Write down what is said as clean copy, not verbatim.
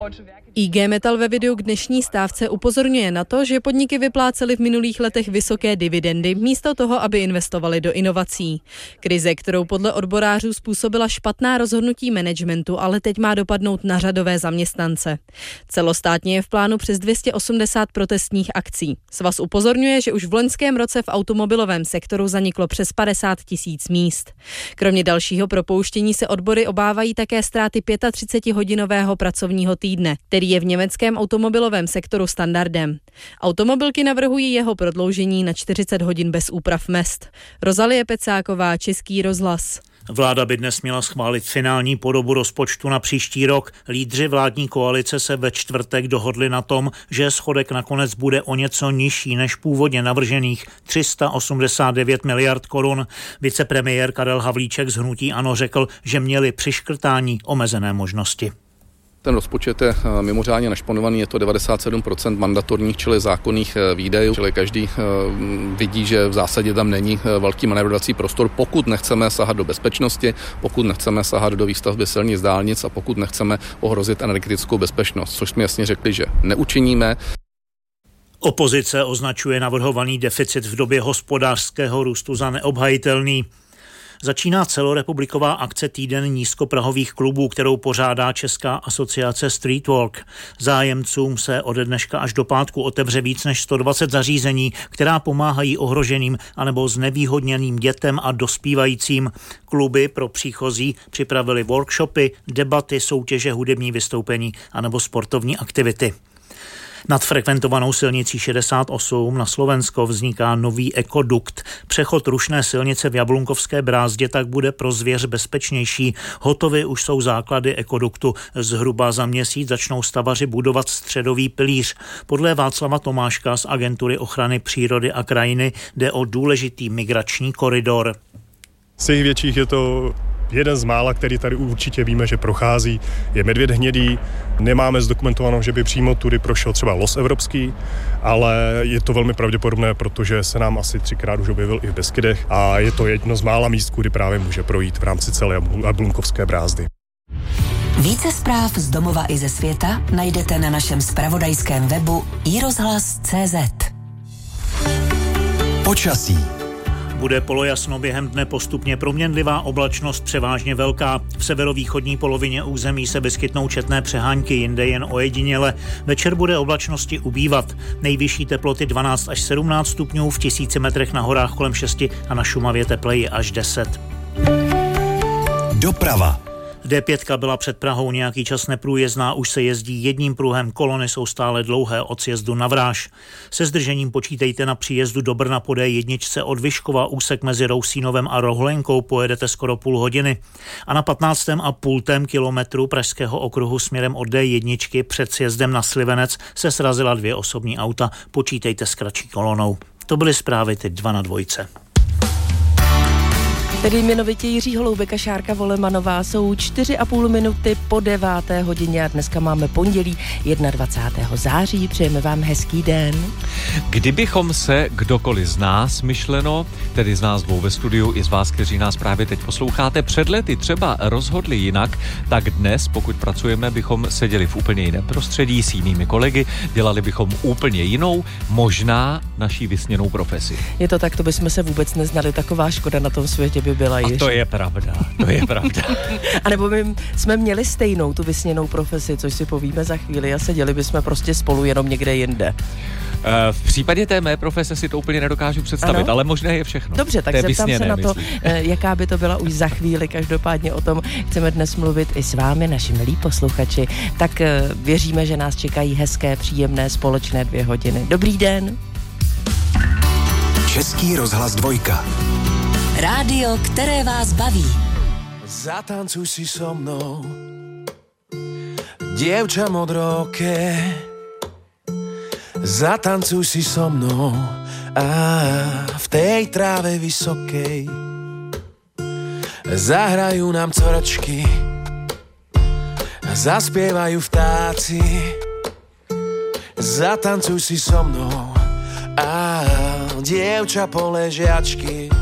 IG Metall ve videu k dnešní stávce upozorňuje na to, že podniky vyplácely v minulých letech vysoké dividendy místo toho, aby investovali do inovací. Krize, kterou podle odborářů způsobila špatná rozhodnutí managementu, ale teď má dopadnout na řadové zaměstnance. Celostátně je v plánu přes 280 protestních akcí. Svaz upozorňuje, že už v loňském roce v automobilovém sektoru zaniklo přes 50 000 míst. Kromě dalšího propouštění se odbory obávají také ztráty 35hodinového pracovního týdne, který je v německém automobilovém sektoru standardem. Automobilky navrhují jeho prodloužení na 40 hodin bez úprav mezd. Rozalie Pecáková, Český rozhlas. Vláda by dnes měla schválit finální podobu rozpočtu na příští rok. Lídři vládní koalice se ve čtvrtek dohodli na tom, že schodek nakonec bude o něco nižší než původně navržených 389 miliard korun. Vicepremiér Karel Havlíček z hnutí ANO řekl, že měli při škrtání omezené možnosti. Ten rozpočet je mimořádně našponovaný, je to 97% mandatorních, čili zákonných výdajů, čili každý vidí, že v zásadě tam není velký manévrovací prostor, pokud nechceme sahat do bezpečnosti, pokud nechceme sahat do výstavby silnic, dálnic a pokud nechceme ohrozit energetickou bezpečnost, což jsme jasně řekli, že neučiníme. Opozice označuje navrhovaný deficit v době hospodářského růstu za neobhajitelný. Začíná celorepubliková akce Týden nízkoprahových klubů, kterou pořádá Česká asociace Streetwalk. Zájemcům se ode dneška až do pátku otevře víc než 120 zařízení, která pomáhají ohroženým anebo znevýhodněným dětem a dospívajícím. Kluby pro příchozí připravili workshopy, debaty, soutěže, hudební vystoupení anebo sportovní aktivity. Nad frekventovanou silnicí 68 na Slovensko vzniká nový ekodukt. Přechod rušné silnice v Jablunkovské brázdě tak bude pro zvěř bezpečnější. Hotovy už jsou základy ekoduktu. Zhruba za měsíc začnou stavaři budovat středový pilíř. Podle Václava Tomáška z Agentury ochrany přírody a krajiny jde o důležitý migrační koridor. Z těch větších je to jeden z mála, který tady určitě víme, že prochází, je medvěd hnědý. Nemáme zdokumentovanou, že by přímo tudy prošel třeba los evropský, ale je to velmi pravděpodobné, protože se nám asi 3krát už objevil i v Beskydech a je to jedno z mála míst, kudy právě může projít v rámci celé Jablunkovské brázdy. Více zpráv z domova i ze světa najdete na našem zpravodajském webu iRozhlas.cz. Počasí. Bude polojasno, během dne postupně proměnlivá oblačnost, převážně velká. V severovýchodní polovině území se vyskytnou četné přehánky, jinde jen ojediněle. Večer bude oblačnosti ubývat. Nejvyšší teploty 12 až 17 stupňů, v 1000 metrech na horách kolem 6 a na Šumavě tepleji až 10. Doprava. D5 byla před Prahou nějaký čas neprůjezdná, už se jezdí jedním pruhem, kolony jsou stále dlouhé od sjezdu na Vráž. Se zdržením počítejte na příjezdu do Brna po D1 od Vyškova, úsek mezi Rousínovem a Rohlenkou pojedete skoro půl hodiny. A na 15,5 kilometru pražského okruhu směrem od D1 před sjezdem na Slivenec se srazila 2 osobní auta, počítejte s kratší kolonou. To byly zprávy teď 2 na 2. Tedy jmenovitě Jiří Holoubek a Šárka Volemanová jsou 4,5 minuty po 9. hodině a dneska máme pondělí 21. září. Přejeme vám hezký den. Kdybychom se kdokoliv z nás, myšleno, tedy z nás dvou ve studiu i z vás, kteří nás právě teď posloucháte, před lety třeba rozhodli jinak, tak dnes, pokud pracujeme, bychom seděli v úplně jiném prostředí s jinými kolegy, dělali bychom úplně jinou, možná naší vysněnou profesi. Je to tak, to bychom se vůbec neznali, taková škoda na tom světě by byla, Jiří. A to je pravda, to je pravda. A nebo my jsme měli stejnou tu vysněnou profesi, což si povíme za chvíli a seděli bychom prostě spolu jenom někde jinde. V případě té mé profese si to úplně nedokážu představit, ano? Ale možné je všechno. Dobře, tak zeptám se na to, jaká by to byla už za chvíli. Každopádně o tom chceme dnes mluvit i s vámi, naši milí posluchači. Tak věříme, že nás čekají hezké, příjemné, společné 2 hodiny. Dobrý den. Český rozhlas 2. Rádio, které vás baví. Zatancuj si so mnou, dievča modroké. Zatancuj si so mnou a v tej tráve vysokej zahrajú nám coračky, zaspievajú vtáci. Zatancuj si so mnou a dievča poležiačky.